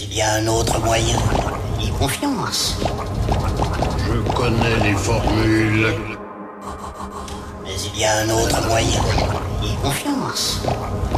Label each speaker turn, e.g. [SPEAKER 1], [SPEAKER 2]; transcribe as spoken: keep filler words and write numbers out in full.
[SPEAKER 1] Il y a un autre moyen. Aie confiance.
[SPEAKER 2] Je connais les formules.
[SPEAKER 1] Mais il y a un autre moyen. Aie confiance.